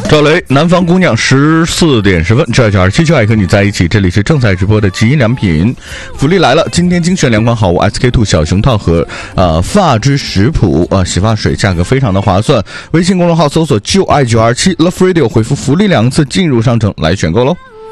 赵雷，南方姑娘14点10分，这927就爱和你在一起。这里是正在直播的极音良品，福利来了！今天精选两款好物 SK2 小熊套盒，发之食谱洗发水，价格非常的划算。微信公众号搜索就爱927 Love Radio， 回复福利2个字进入商城来选购喽。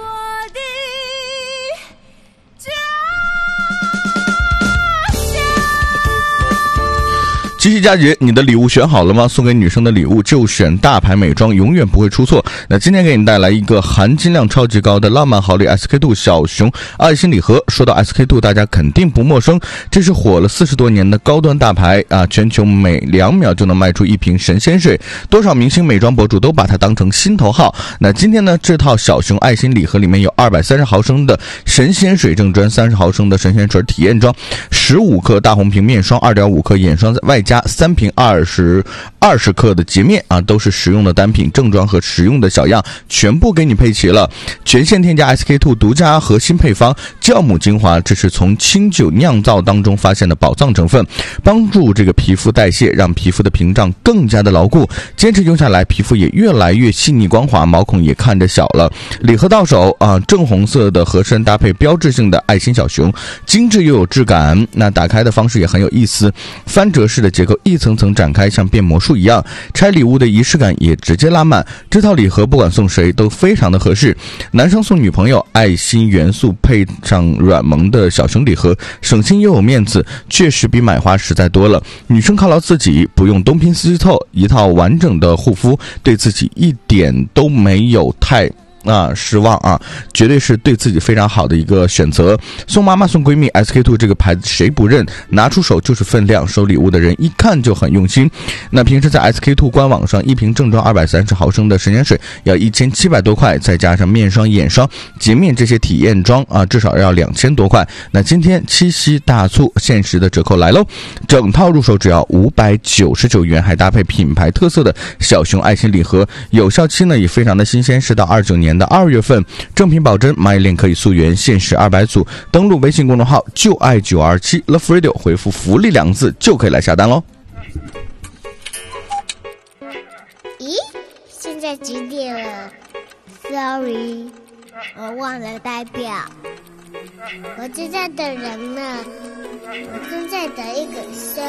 七夕佳节，你的礼物选好了吗？送给女生的礼物就选大牌美妆，永远不会出错。那今天给你带来一个含金量超级高的浪漫好礼 SK2 小熊爱心礼盒。说到 SK2， 大家肯定不陌生，这是火了40多年的高端大牌全球每2秒就能卖出一瓶神仙水，多少明星美妆博主都把它当成心头号。那今天呢，这套小熊爱心礼盒里面有230毫升的神仙水正装，30毫升的神仙水体验装，15克大红瓶面霜，2.5克眼霜，外加3瓶20克的洁面都是实用的单品，正装和实用的小样全部给你配齐了。全线添加 SK2 独家核心配方酵母精华，这是从清酒酿造当中发现的宝藏成分，帮助这个皮肤代谢，让皮肤的屏障更加的牢固，坚持用下来，皮肤也越来越细腻光滑，毛孔也看着小了。礼盒到手正红色的盒身搭配标志性的爱心小熊，精致又有质感。那打开的方式也很有意思，翻折式的结构一层层展开，像变魔术一样，拆礼物的仪式感也直接拉满。这套礼盒不管送谁都非常的合适，男生送女朋友爱心元素配上软萌的小熊礼盒，省心又有面子，确实比买花实在多了。女生犒劳自己，不用东拼西凑，一套完整的护肤，对自己一点都没有太失望绝对是对自己非常好的一个选择。送妈妈送闺蜜 SK2 这个牌子谁不认，拿出手就是分量，收礼物的人一看就很用心。那平时在 SK2 官网上，一瓶正装230毫升的神仙水要1700多块，再加上面霜、眼霜、洁面这些体验装至少要2000多块。那今天七夕大促，限时的折扣来喽，整套入手只要599元，还搭配品牌特色的小熊爱心礼盒，有效期呢也非常的新鲜，是到29年的2月份，正品保真，买链可以溯源，限时200组。登录微信公众号就爱927 Love Radio， 回复福利2个字就可以来下单喽。 咦，现在几点了 ？Sorry， 我忘了代表。我正在等人呢，我正在等一个